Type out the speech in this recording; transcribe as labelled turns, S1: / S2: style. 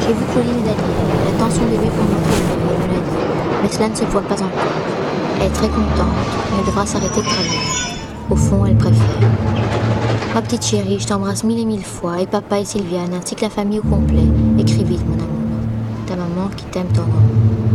S1: J'ai vu Pauline Daniel. Elle attend son bébé pour notre bébé, elle me l'a dit. Mais cela ne se voit pas encore. Elle est très contente, mais elle devra s'arrêter de travailler. Au fond, elle préfère. Ma petite chérie, je t'embrasse mille et mille fois, et papa et Sylviane, ainsi que la famille au complet. Écris vite, mon amour. Ta maman qui t'aime tendrement.